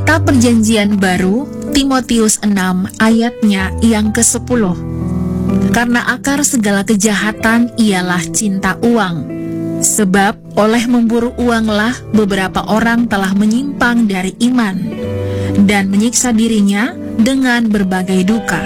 Kitab Perjanjian Baru, Timotius 6 ayatnya yang ke-10. Karena akar segala kejahatan ialah cinta uang. Sebab oleh memburu uanglah beberapa orang telah menyimpang dari iman dan menyiksa dirinya dengan berbagai duka.